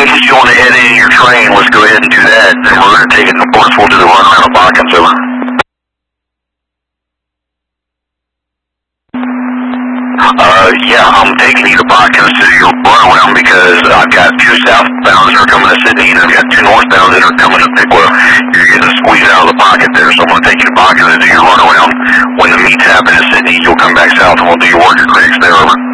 stations you want to head in your train, let's go ahead and do that. Then we're going to take it, and of course we'll do the run around of Botkins, over. Yeah, I'm taking you to Botkins to do your run around because I've got 2 southbounds that are coming to Sydney, and I've got 2 northbounds that are coming to Pickwa. You're getting a squeeze out of the pocket there, so I'm going to take you to Botkins to do your run around. When the meets happen in Sydney, you'll come back south and we'll do your work at Critics there, over.